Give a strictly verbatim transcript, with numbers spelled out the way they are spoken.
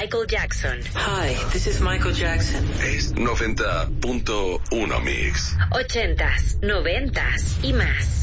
Michael Jackson. Hi, this is Michael Jackson. Es noventa punto uno Mix. Ochentas, noventas y más.